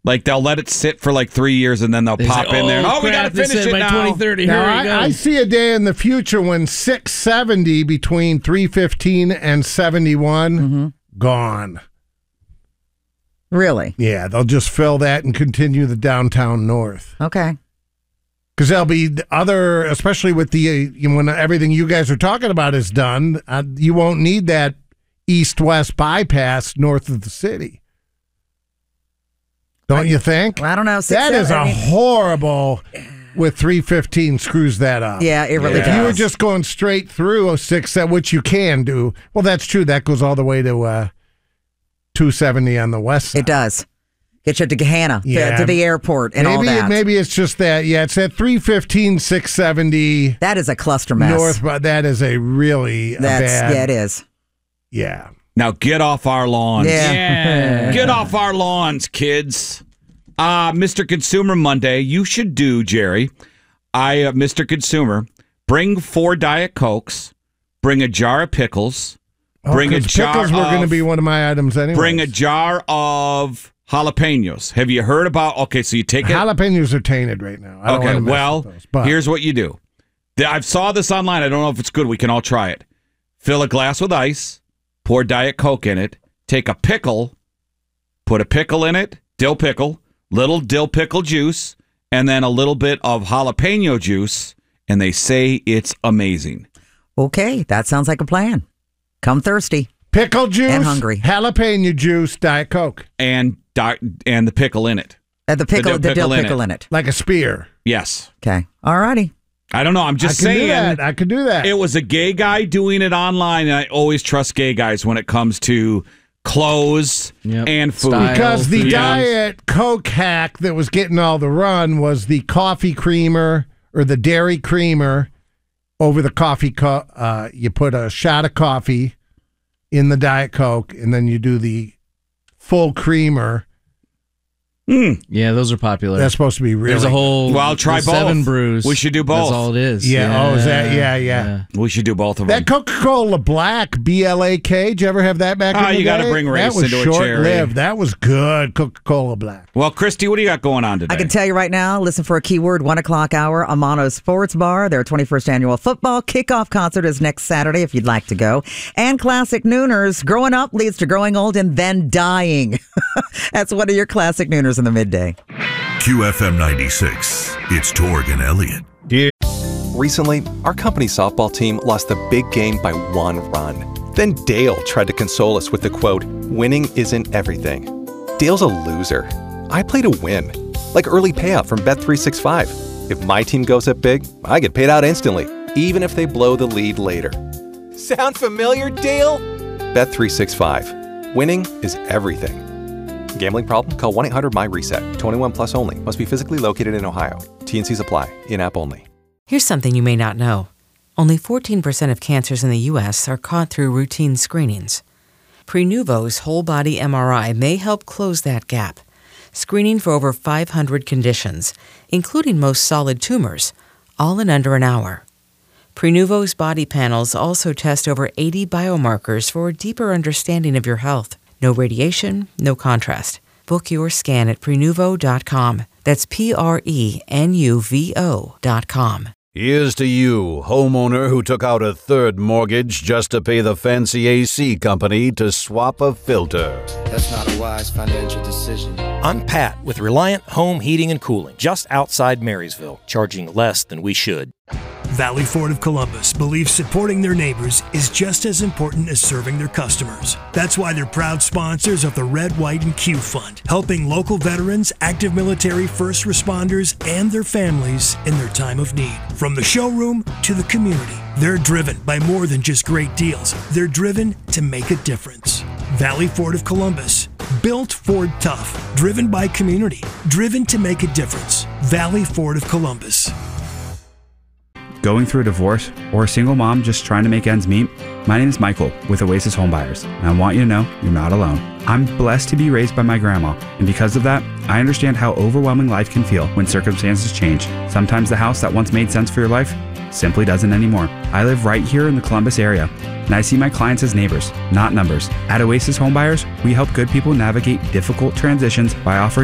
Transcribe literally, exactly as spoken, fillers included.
Like, they'll let it sit for like three years, and then they'll They pop say, in there. And, "Oh, oh, we got to crap, they finish said it by now. twenty thirty. Now, Here we I, go. I see a day in the future when six seventy between three fifteen and seventy-one, Mm-hmm. gone. Really? Yeah, they'll just fill that and continue the downtown north. Okay. Because there'll be other, especially with the, uh, you know, when everything you guys are talking about is done, uh, you won't need that east-west bypass north of the city. Don't I, you think? Well, I don't know. Six, that seven, is a I mean, horrible, with three fifteen screws that up. Yeah, it really If does. you were just going straight through oh six, which you can do, well, that's true. That goes all the way to uh, two seventy on the west side. It does. Get you to Gahanna, Yeah. to, to the airport, and maybe, all that. Maybe it's just that, yeah, it's at three fifteen, six seventy. That is a cluster mess. North, but that is a really a That's, bad. yeah, it is. Yeah. Now get off our lawns. Yeah. Yeah. Get off our lawns, kids. Uh, Mister Consumer Monday, you should do, Jerry. I, uh, Mister Consumer, bring four Diet Cokes, bring a jar of pickles, Oh, bring a 'cause jar pickles were going to of- be one of my items anyway. bring a jar of jalapenos. Have you heard about? Okay, so you take it. Jalapenos are tainted right now. I don't Okay, wanna mess well, with those, but here's what you do. I saw this online. I don't know if it's good. We can all try it. Fill a glass with ice, pour Diet Coke in it, take a pickle, put a pickle in it, dill pickle, little dill pickle juice, and then a little bit of jalapeno juice, and they say it's amazing. Okay, that sounds like a plan. Come thirsty. pickle juice, and hungry. jalapeno juice, Diet Coke, And di- and the pickle in it. Uh, the pickle, dill the dill pickle in pickle it. in it. like a spear. Yes. Okay. All righty. I don't know. I'm just I can saying. do that. I could do that. It was a gay guy doing it online, and I always trust gay guys when it comes to clothes Yep. and food. Style. Because the food. Diet Coke hack that was getting all the run was the coffee creamer or the dairy creamer over the coffee. Co- uh, you put a shot of coffee in the Diet Coke, and then you do the full creamer. Mm. Yeah, those are popular. That's supposed to be really There's a whole Well, try the seven both. brews. We should do both. That's all it is. Yeah, oh, is that- yeah, yeah. We should do both of them. That Coca-Cola Black, B L A K, did you ever have that back Ah, in the you gotta day? bring race That was into a cherry. short-lived. That was good, Coca-Cola Black. Well, Christy, what do you got going on today? I can tell you right now, listen for a keyword, one o'clock hour, Amano Sports Bar. Their twenty-first annual football kickoff concert is next Saturday if you'd like to go. And Classic Nooners, growing up leads to growing old and then dying. That's one of your Classic Nooners in the midday. Q F M ninety-six. It's Torg and Elliott. Recently, our company softball team lost the big game by one run. Then Dale tried to console us with the quote, "Winning isn't everything." Dale's a loser. I play to win. Like early payout from Bet three sixty-five. If my team goes up big, I get paid out instantly, even if they blow the lead later. Sound familiar, Dale? Bet three sixty-five. Winning is everything. Gambling problem? Call one eight hundred M Y RESET. twenty-one plus only. Must be physically located in Ohio. T and Cs apply. In-app only. Here's something you may not know. Only fourteen percent of cancers in the U S are caught through routine screenings. Prenuvo's whole-body M R I may help close that gap, screening for over five hundred conditions, including most solid tumors, all in under an hour. Prenuvo's body panels also test over eighty biomarkers for a deeper understanding of your health. No radiation, no contrast. Book your scan at Prenuvo dot com. That's P R E N U V O dot com. Here's to you, homeowner who took out a third mortgage just to pay the fancy A C company to swap a filter. That's not a wise financial decision. I'm Pat with Reliant Home Heating and Cooling, just outside Marysville, charging less than we should. Valley Ford of Columbus believes supporting their neighbors is just as important as serving their customers. That's why they're proud sponsors of the Red, White, and Q Fund, helping local veterans, active military, first responders, and their families in their time of need. From the showroom to the community, they're driven by more than just great deals. They're driven to make a difference. Valley Ford of Columbus, built Ford tough, driven by community, driven to make a difference. Valley Ford of Columbus. Going through a divorce or a single mom just trying to make ends meet? My name is Michael with Oasis Homebuyers, and I want you to know you're not alone. I'm blessed to be raised by my grandma, and because of that, I understand how overwhelming life can feel when circumstances change. Sometimes the house that once made sense for your life simply doesn't anymore. I live right here in the Columbus area, and I see my clients as neighbors, not numbers. At Oasis Homebuyers, we help good people navigate difficult transitions by offering